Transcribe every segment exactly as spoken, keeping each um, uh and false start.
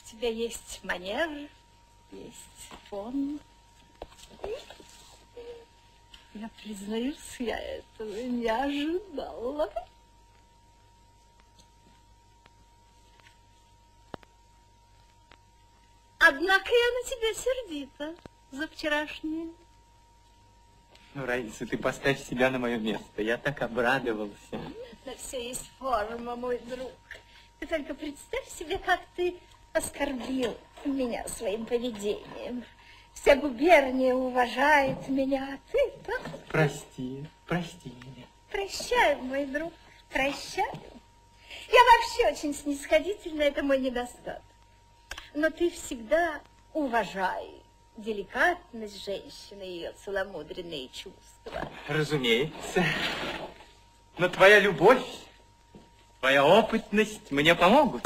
тебя есть манер, есть тон. Я признаюсь, я этого не ожидала. Однако я на тебя сердита за вчерашнее. Ну, Раиса, ты поставь себя на мое место. Я так обрадовался. На все есть форма, мой друг. Ты только представь себе, как ты оскорбил меня своим поведением. Вся губерния уважает меня, а ты так... Прости, прости меня. Прощаю, мой друг, прощаю. Я вообще очень снисходительна, это мой недостаток. Но ты всегда уважай деликатность женщины и ее целомудренные чувства. Разумеется. Но твоя любовь, твоя опытность мне помогут.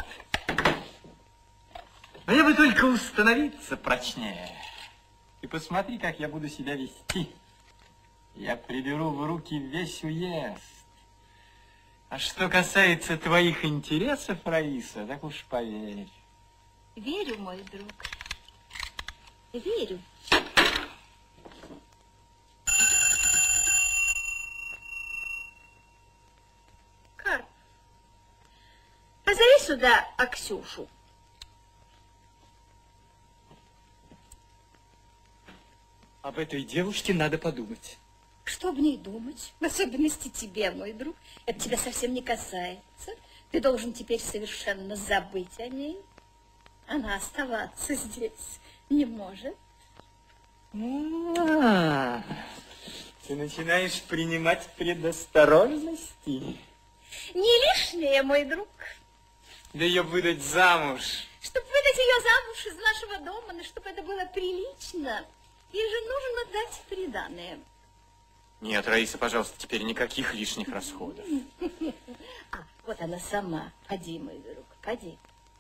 Мне бы только установиться прочнее. И посмотри, как я буду себя вести. Я приберу в руки весь уезд. А что касается твоих интересов, Раиса, так уж поверь. Верю, мой друг, верю. Карп, позови сюда Аксюшу. Об этой девушке надо подумать. Что об ней думать? В особенности тебе, мой друг. Это тебя совсем не касается. Ты должен теперь совершенно забыть о ней. Она оставаться здесь не может. А, ты начинаешь принимать предосторожности. Не лишнее, мой друг. Да ее выдать замуж. Чтобы выдать ее замуж из нашего дома, но чтобы это было прилично, ей же нужно дать приданое. Нет, Раиса, пожалуйста, теперь никаких лишних расходов. А, вот она сама. Поди, мой друг, поди.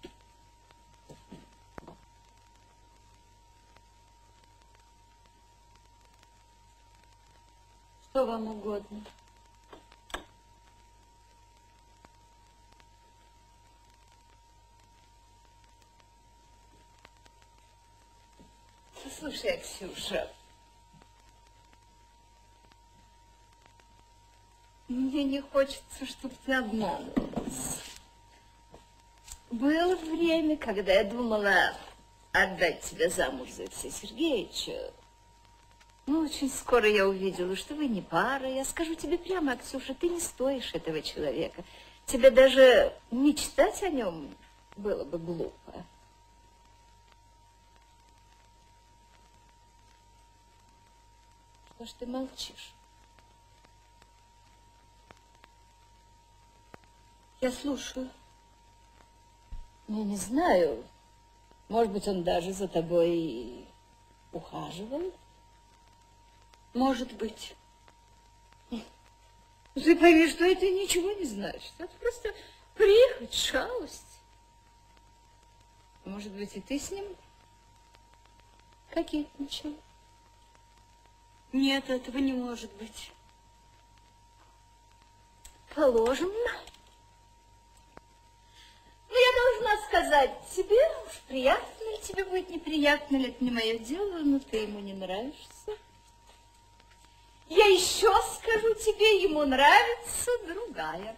Что вам угодно? Слушай, Ксюша, мне не хочется, чтобы ты обманывалась. Было время, когда я думала отдать тебя замуж за Алексея Сергеевича. Но очень скоро я увидела, что вы не пара. Я скажу тебе прямо, Ксюша, ты не стоишь этого человека. Тебе даже мечтать о нем было бы глупо. Что ж ты молчишь? Я слушаю. Я не знаю. Может быть, он даже за тобой ухаживал? Может быть. Ты пойми, что это ничего не значит. Это просто приехать, шалость. Может быть, и ты с ним кокетничал? Нет, этого не может быть. Положим. Но я должна сказать тебе, уж приятно ли тебе будет, неприятно ли, это не мое дело, но ты ему не нравишься. Я еще скажу тебе, ему нравится другая.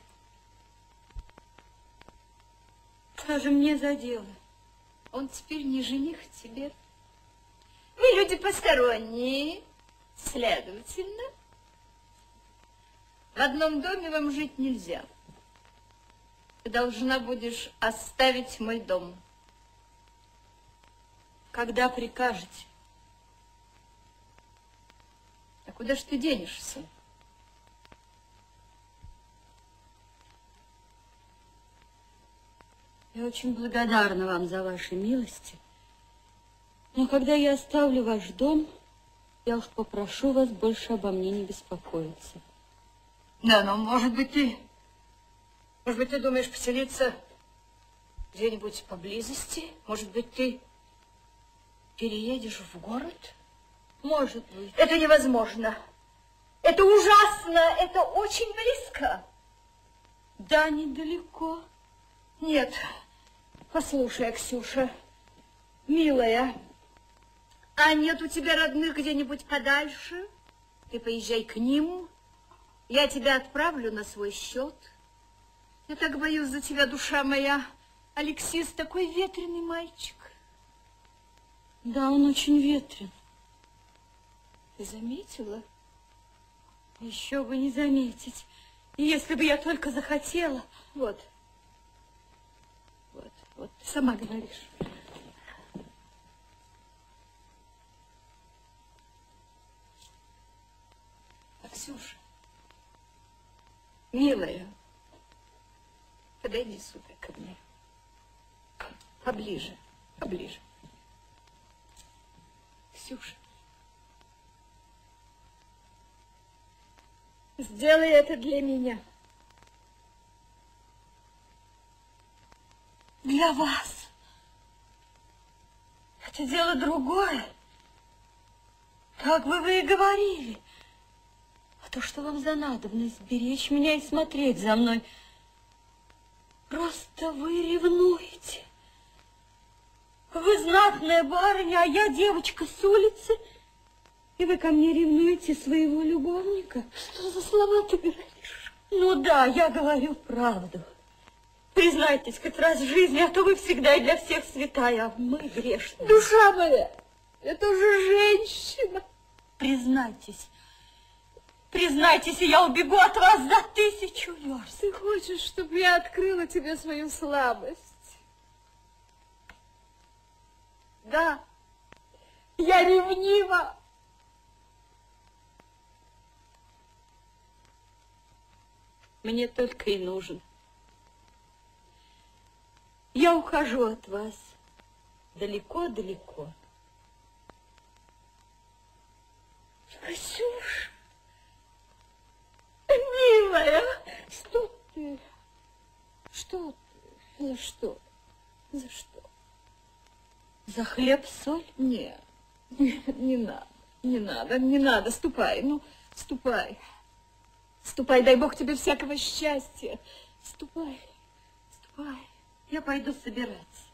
Что же мне за дело? Он теперь не жених тебе. Вы люди посторонние, следовательно, в одном доме вам жить нельзя. Ты должна будешь оставить мой дом. Когда прикажете? А куда ж ты денешься? Я очень благодарна вам за ваши милости. Но когда я оставлю ваш дом, я уж попрошу вас больше обо мне не беспокоиться. Да, но может быть ты... Может быть, ты думаешь поселиться где-нибудь поблизости? Может быть, ты переедешь в город? Может быть. Это невозможно. Это ужасно. Это очень близко. Да, недалеко. Нет. Послушай, Ксюша, Милая, а нет у тебя родных где-нибудь подальше? Ты поезжай к ним, я тебя отправлю на свой счет. Я так боюсь за тебя, душа моя. Алексис такой ветреный мальчик. Да, он очень ветрен. Ты заметила? Еще бы не заметить. И если бы я только захотела. Вот. Вот, вот, ты сама говоришь. Ксюша, милая, подойди сюда ко мне. Поближе, поближе. Ксюша, сделай это для меня. Для вас. Это дело другое. Как бы вы и говорили. А то, что вам за надобность беречь меня и смотреть за мной, просто вы ревнуете. Вы знатная барыня, а я девочка с улицы, и вы ко мне ревнуете своего любовника. Что за слова ты говоришь? Ну да, я говорю правду. Признайтесь хоть раз в жизни, а то вы всегда и для всех святая, а мы грешные. Душа моя, это уже женщина. Признайтесь. Признайтесь, и я убегу от вас за тысячу верст. Ты хочешь, чтобы я открыла тебе свою слабость? Да, я ревнива. Мне только и нужно. Я ухожу от вас далеко-далеко. Ксюша, милая, что ты? Что ты? За что? За что? За хлеб-соль? Нет, не надо, не надо, не надо, ступай, ну, ступай. Ступай, дай Бог тебе всякого счастья. Ступай, ступай. Я пойду собираться.